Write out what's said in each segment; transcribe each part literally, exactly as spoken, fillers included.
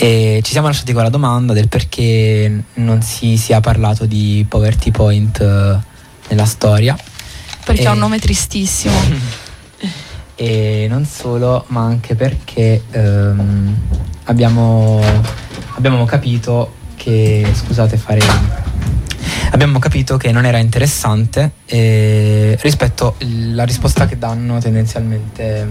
E ci siamo lasciati con la domanda del perché non si sia parlato di Poverty Point eh, nella storia. Perché e, ha un nome tristissimo. E non solo, ma anche perché ehm, abbiamo, abbiamo capito che, scusate fare, abbiamo capito che non era interessante eh, rispetto alla risposta che danno tendenzialmente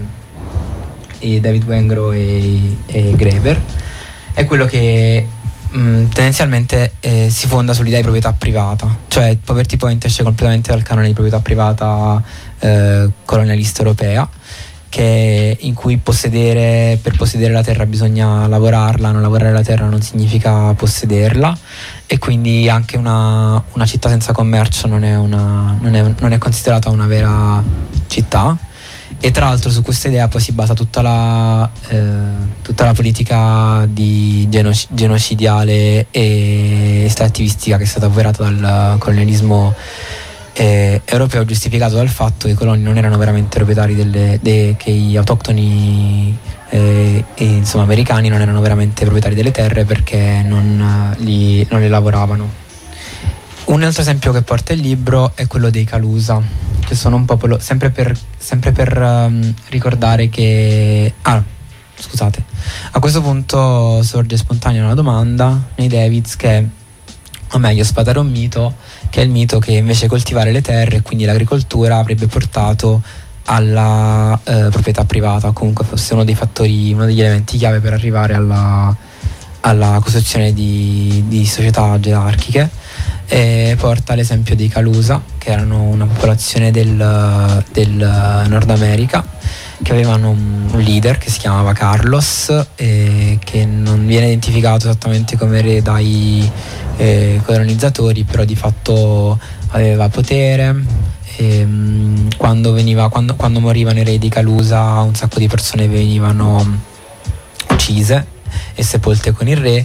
i David Wengrow e, e Graeber. È quello che mh, tendenzialmente eh, si fonda sull'idea di proprietà privata, cioè Poverty Point esce completamente dal canone di proprietà privata eh, colonialista europea, che in cui possedere, per possedere la terra bisogna lavorarla, non lavorare la terra non significa possederla, e quindi anche una, una città senza commercio non è, una, non, è, non è considerata una vera città. E tra l'altro su questa idea poi si basa tutta la, eh, tutta la politica di genoc- genocidiale e estrattivistica che è stata avverata dal colonialismo eh, europeo, giustificato dal fatto che i coloni non erano veramente proprietari delle, de, che gli autoctoni eh, e insomma americani non erano veramente proprietari delle terre perché non, li, non le lavoravano. Un altro esempio che porta il libro è quello dei Calusa, che sono un popolo, sempre per, sempre per um, ricordare che... Ah, scusate. A questo punto sorge spontanea una domanda nei Davids che, o meglio, sfatare un mito, che è il mito che invece coltivare le terre e quindi l'agricoltura avrebbe portato alla eh, proprietà privata, o comunque fosse uno dei fattori, uno degli elementi chiave per arrivare alla, alla costruzione di, di società gerarchiche. E porta l'esempio dei Calusa, che erano una popolazione del, del Nord America, che avevano un leader che si chiamava Carlos e che non viene identificato esattamente come re dai eh, colonizzatori, però di fatto aveva potere. E, mh, quando, veniva, quando, quando morivano i re di Calusa un sacco di persone venivano uccise e sepolte con il re,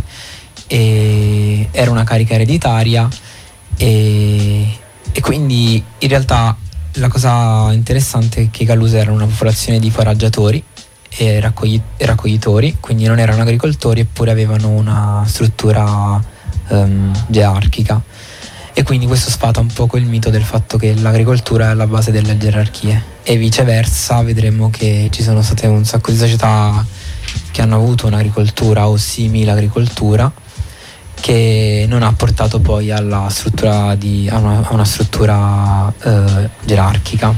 e era una carica ereditaria. E, e quindi in realtà la cosa interessante è che i Calusa erano una popolazione di foraggiatori e raccogli, raccoglitori, quindi non erano agricoltori, eppure avevano una struttura um, gerarchica, e quindi questo sfata un po' quel mito del fatto che l'agricoltura è alla base delle gerarchie, e viceversa vedremo che ci sono state un sacco di società che hanno avuto un'agricoltura o simile agricoltura che non ha portato poi alla struttura di, a, una, a una struttura eh, gerarchica.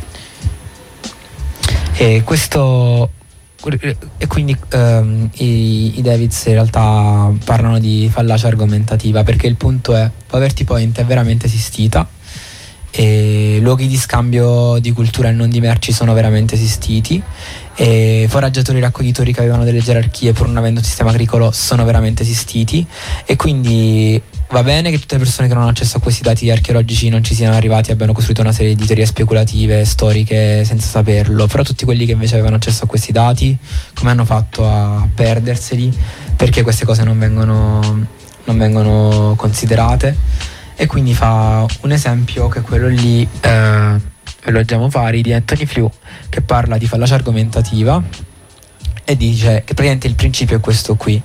E questo e quindi ehm, i, i Davids in realtà parlano di fallacia argomentativa, perché il punto è: Poverty Point è veramente esistita, e luoghi di scambio di cultura e non di merci sono veramente esistiti, e foraggiatori e raccoglitori che avevano delle gerarchie pur non avendo un sistema agricolo sono veramente esistiti, e quindi va bene che tutte le persone che non hanno accesso a questi dati archeologici non ci siano arrivati e abbiano costruito una serie di teorie speculative storiche senza saperlo, però tutti quelli che invece avevano accesso a questi dati come hanno fatto a perderseli? Perché queste cose non vengono, non vengono considerate? E quindi fa un esempio che è quello lì, eh, ve lo leggiamo pari, di Anthony Flew, che parla di fallacia argomentativa e dice che praticamente il principio è questo qui.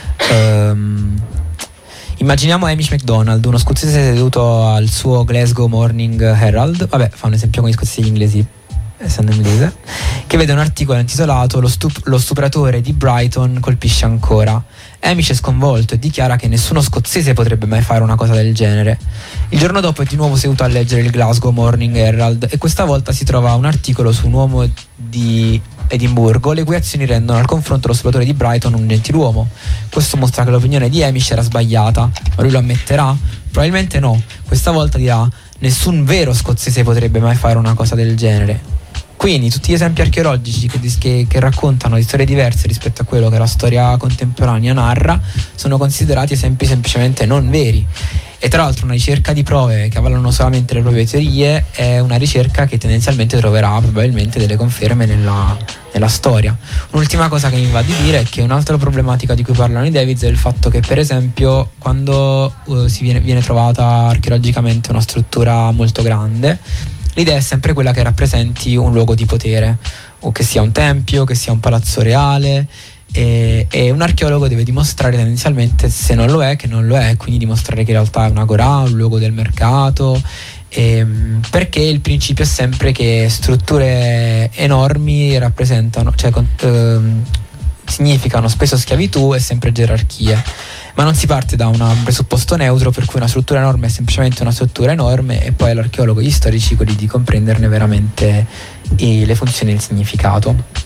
Um, immaginiamo Hamish MacDonald, uno scozzese seduto al suo Glasgow Morning Herald, vabbè, fa un esempio con gli scozzesi inglesi, essendo inglese, che vede un articolo intitolato lo, stup- lo stupratore di Brighton colpisce ancora. Hamish è sconvolto e dichiara che nessuno scozzese potrebbe mai fare una cosa del genere. Il giorno dopo è di nuovo seduto a leggere il Glasgow Morning Herald, e questa volta si trova un articolo su un uomo di Edimburgo le cui azioni rendono al confronto lo stupratore di Brighton un gentiluomo. Questo mostra che l'opinione di Hamish era sbagliata, ma lui lo ammetterà? Probabilmente no. Questa volta dirà: nessun vero scozzese potrebbe mai fare una cosa del genere. Quindi tutti gli esempi archeologici che, che, che raccontano di storie diverse rispetto a quello che la storia contemporanea narra sono considerati esempi semplicemente non veri. E tra l'altro una ricerca di prove che avvalano solamente le proprie teorie è una ricerca che tendenzialmente troverà probabilmente delle conferme nella, nella storia. Un'ultima cosa che mi va di dire è che un'altra problematica di cui parlano i Davids è il fatto che, per esempio, quando uh, si viene, viene trovata archeologicamente una struttura molto grande, l'idea è sempre quella che rappresenti un luogo di potere, o che sia un tempio, che sia un palazzo reale, E, e un archeologo deve dimostrare tendenzialmente, se non lo è, che non lo è, quindi dimostrare che in realtà è un'agorà, un luogo del mercato, e, perché il principio è sempre che strutture enormi rappresentano, cioè ehm, significano spesso schiavitù e sempre gerarchie, ma non si parte da una, un presupposto neutro per cui una struttura enorme è semplicemente una struttura enorme, e poi all'archeologo gli storici quelli di comprenderne veramente i, le funzioni e il significato.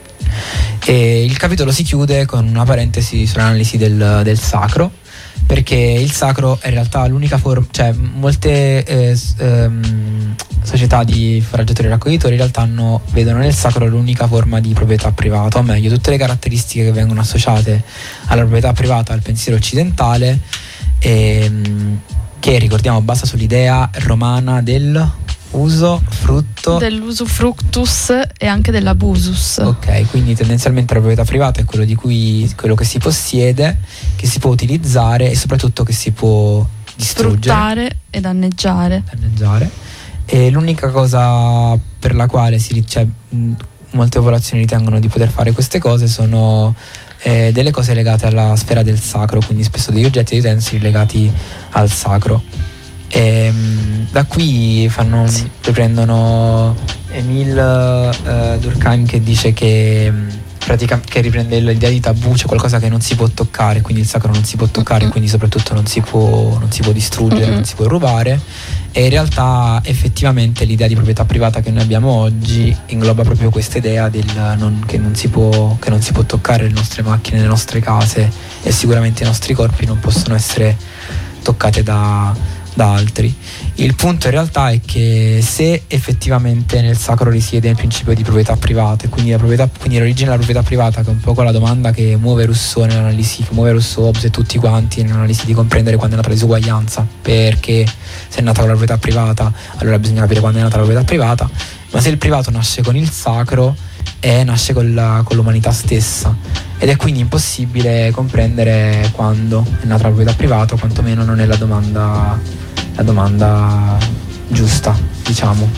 E il capitolo si chiude con una parentesi sull'analisi del, del sacro, perché il sacro è in realtà l'unica forma, cioè molte eh, ehm, società di foraggiatori e raccoglitori in realtà hanno, vedono nel sacro l'unica forma di proprietà privata, o meglio tutte le caratteristiche che vengono associate alla proprietà privata al pensiero occidentale, ehm, che ricordiamo basa sull'idea romana del uso frutto dell'usufructus e anche dell'abusus. Ok, quindi tendenzialmente la proprietà privata è quello di cui quello che si possiede, che si può utilizzare e soprattutto che si può distruggere, sfruttare e danneggiare. danneggiare. E l'unica cosa per la quale si, cioè, molte popolazioni ritengono di poter fare queste cose sono eh, delle cose legate alla sfera del sacro, quindi spesso degli oggetti e dei utensili legati al sacro. E, da qui fanno, sì. riprendono Emile uh, Durkheim, che dice che, pratica, che riprende l'idea di tabù, cioè qualcosa che non si può toccare, quindi il sacro non si può toccare, mm-hmm. quindi soprattutto non si può, non si può distruggere, mm-hmm. non si può rubare. E in realtà effettivamente l'idea di proprietà privata che noi abbiamo oggi ingloba proprio questa idea del non, che, non si può, che non si può toccare le nostre macchine, le nostre case, e sicuramente i nostri corpi non possono essere toccate da da altri. Il punto in realtà è che se effettivamente nel sacro risiede il principio di proprietà privata, e quindi la proprietà, quindi l'origine della proprietà privata, che è un po' la domanda che muove Rousseau nell'analisi, che muove Rousseau, Hobbes e tutti quanti nell'analisi di comprendere quando è nata la disuguaglianza, perché se è nata con la proprietà privata allora bisogna capire quando è nata la proprietà privata, ma se il privato nasce con il sacro e nasce con, la, con l'umanità stessa, ed è quindi impossibile comprendere quando è nata la proprietà privata, o quantomeno non è la domanda la domanda giusta, diciamo.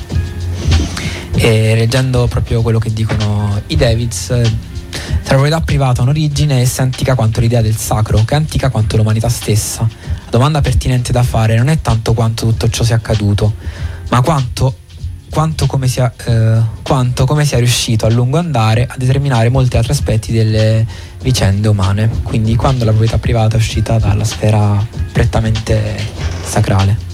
E leggendo proprio quello che dicono i Davids, tra la proprietà privata ha un'origine essa è antica quanto l'idea del sacro, che è antica quanto l'umanità stessa. La domanda pertinente da fare non è tanto quanto tutto ciò sia accaduto, ma quanto Quanto come, sia, eh, quanto come sia riuscito a lungo andare a determinare molti altri aspetti delle vicende umane, quindi quando la proprietà privata è uscita dalla sfera prettamente sacrale.